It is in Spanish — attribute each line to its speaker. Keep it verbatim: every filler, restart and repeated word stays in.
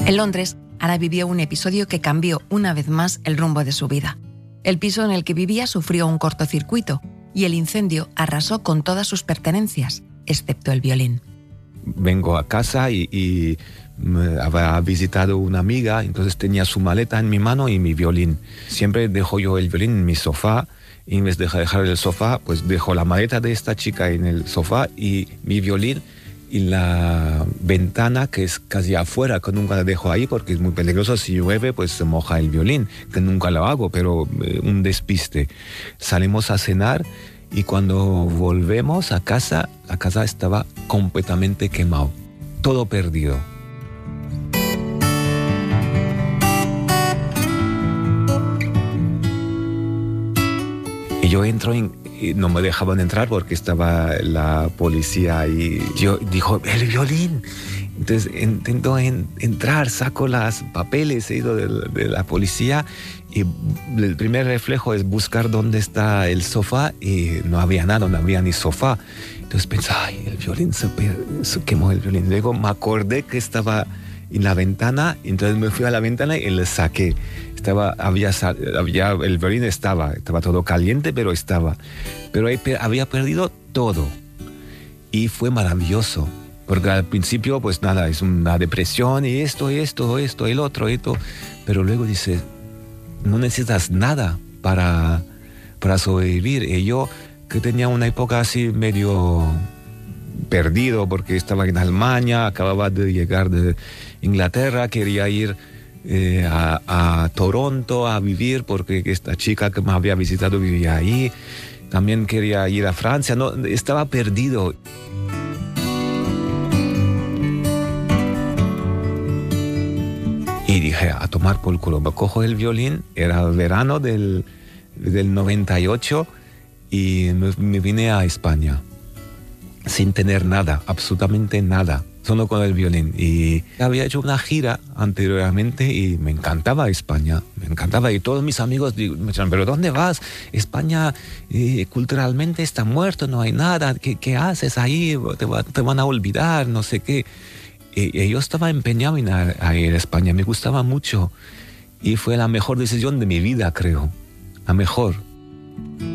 Speaker 1: En Londres, Ana vivió un episodio que cambió una vez más el rumbo de su vida. El piso en el que vivía sufrió un cortocircuito y el incendio arrasó con todas sus pertenencias, excepto el violín.
Speaker 2: Vengo a casa y, y me había visitado una amiga, entonces tenía su maleta en mi mano y mi violín. Siempre dejo yo el violín en mi sofá y en vez de dejar el sofá, pues dejo la maleta de esta chica en el sofá y mi violín y la ventana que es casi afuera, que nunca la dejo ahí porque es muy peligroso. Si llueve, pues se moja el violín, que nunca lo hago, pero eh, un despiste. Salimos a cenar y cuando volvemos a casa, la casa estaba completamente quemado, todo perdido. Y yo entro en, y no me dejaban entrar porque estaba la policía y yo dijo, el violín. Entonces intento en, entrar, saco los papeles, he ido de, de la policía y el primer reflejo es buscar dónde está el sofá y no había nada, no había ni sofá. Entonces pensé, ay, el violín, se, se quemó el violín. Luego me acordé que estaba en la ventana, entonces me fui a la ventana y le saqué. Estaba, había, había, el violín estaba, estaba todo caliente, pero estaba. Pero ahí había perdido todo. Y fue maravilloso. Porque al principio, pues nada, es una depresión y esto, esto, esto, el otro, esto. Pero luego dices, no necesitas nada para, para sobrevivir. Y yo, que tenía una época así medio perdido, porque estaba en Alemania, acababa de llegar de Inglaterra, quería ir eh, a, a Toronto a vivir, porque esta chica que me había visitado vivía ahí. También quería ir a Francia, no, estaba perdido. Y dije, a tomar por culo, me cojo el violín, era el verano del, del noventa y ocho y me, me vine a España sin tener nada, absolutamente nada, solo con el violín. Y había hecho una gira anteriormente y me encantaba España, me encantaba. Y todos mis amigos me decían, ¿pero dónde vas? España eh, culturalmente está muerto, no hay nada, ¿qué, qué haces ahí? Te, va, te van a olvidar, no sé qué. Y yo estaba empeñado en ir a España, me gustaba mucho y fue la mejor decisión de mi vida, creo, la mejor.